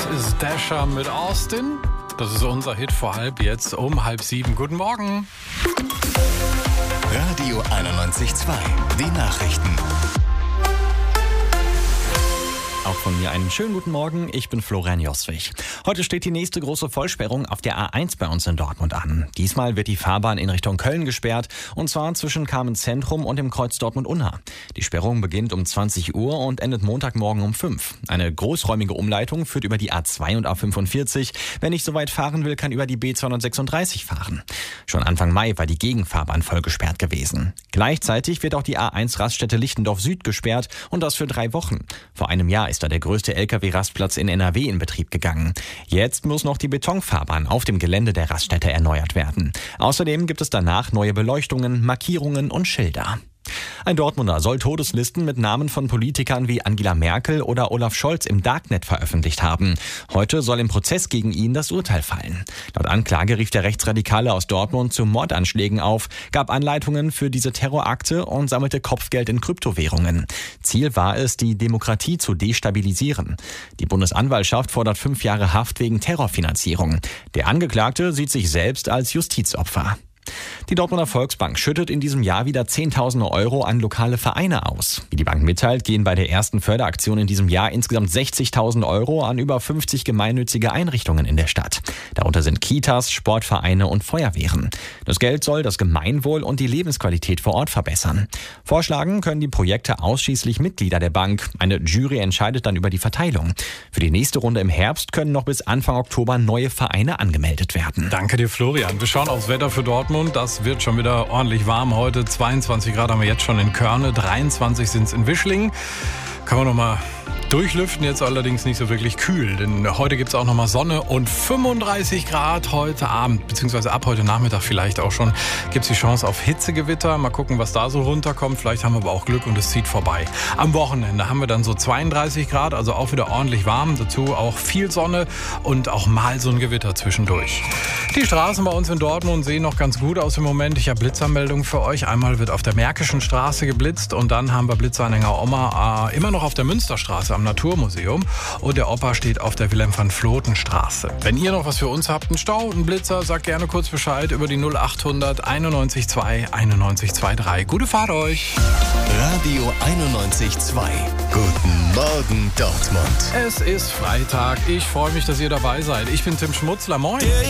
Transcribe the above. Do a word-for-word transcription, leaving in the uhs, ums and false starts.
Das ist Dasher mit Austin. Das ist unser Hit vor halb jetzt um halb sieben. Guten Morgen. Radio einundneunzig Komma zwei. Die Nachrichten. Auch von mir einen schönen guten Morgen, ich bin Florian Joswig. Heute steht die nächste große Vollsperrung auf der A eins bei uns in Dortmund an. Diesmal wird die Fahrbahn in Richtung Köln gesperrt, und zwar zwischen Kamen Zentrum und dem Kreuz Dortmund-Unna. Die Sperrung beginnt um zwanzig Uhr und endet Montagmorgen um fünf. Eine großräumige Umleitung führt über die A zwei und A fünfundvierzig. Wer nicht so weit fahren will, kann über die B zweihundertsechsunddreißig fahren. Schon Anfang Mai war die Gegenfahrbahn voll gesperrt gewesen. Gleichzeitig wird auch die A eins Raststätte Lichtendorf Süd gesperrt, und das für drei Wochen. Vor einem Jahr ist ist da der größte L K W-Rastplatz in N R W in Betrieb gegangen. Jetzt muss noch die Betonfahrbahn auf dem Gelände der Raststätte erneuert werden. Außerdem gibt es danach neue Beleuchtungen, Markierungen und Schilder. Ein Dortmunder soll Todeslisten mit Namen von Politikern wie Angela Merkel oder Olaf Scholz im Darknet veröffentlicht haben. Heute soll im Prozess gegen ihn das Urteil fallen. Laut Anklage rief der Rechtsradikale aus Dortmund zu Mordanschlägen auf, gab Anleitungen für diese Terrorakte und sammelte Kopfgeld in Kryptowährungen. Ziel war es, die Demokratie zu destabilisieren. Die Bundesanwaltschaft fordert fünf Jahre Haft wegen Terrorfinanzierung. Der Angeklagte sieht sich selbst als Justizopfer. Die Dortmunder Volksbank schüttet in diesem Jahr wieder Zehntausende Euro an lokale Vereine aus. Wie die Bank mitteilt, gehen bei der ersten Förderaktion in diesem Jahr insgesamt sechzigtausend Euro an über fünfzig gemeinnützige Einrichtungen in der Stadt. Darunter sind Kitas, Sportvereine und Feuerwehren. Das Geld soll das Gemeinwohl und die Lebensqualität vor Ort verbessern. Vorschlagen können die Projekte ausschließlich Mitglieder der Bank. Eine Jury entscheidet dann über die Verteilung. Für die nächste Runde im Herbst können noch bis Anfang Oktober neue Vereine angemeldet werden. Danke dir, Florian. Wir schauen aufs Wetter für Dortmund. Das wird schon wieder ordentlich warm heute. zweiundzwanzig Grad haben wir jetzt schon in Körne, dreiundzwanzig sind es in Wischlingen. Kann man noch mal durchlüften, jetzt allerdings nicht so wirklich kühl, denn heute gibt es auch noch mal Sonne und fünfunddreißig Grad heute Abend, beziehungsweise ab heute Nachmittag vielleicht auch schon, gibt es die Chance auf Hitzegewitter. Mal gucken, was da so runterkommt. Vielleicht haben wir aber auch Glück und es zieht vorbei. Am Wochenende haben wir dann so zweiunddreißig Grad, also auch wieder ordentlich warm. Dazu auch viel Sonne und auch mal so ein Gewitter zwischendurch. Die Straßen bei uns in Dortmund sehen noch ganz gut aus im Moment. Ich habe Blitzermeldungen für euch. Einmal wird auf der Märkischen Straße geblitzt und dann haben wir Blitzeranhänger Oma äh, immer noch auf der Münsterstraße am Naturmuseum, und der Opa steht auf der Wilhelm-van-Vloten-Straße. Wenn ihr noch was für uns habt, einen Stau, einen Blitzer, sagt gerne kurz Bescheid über die null achthundert einundneunzig zwei einundneunzig zweiunddreißig. Gute Fahrt euch! Radio einundneunzig Komma zwei. Guten Morgen, Dortmund. Es ist Freitag. Ich freue mich, dass ihr dabei seid. Ich bin Tim Schmutzler. Moin!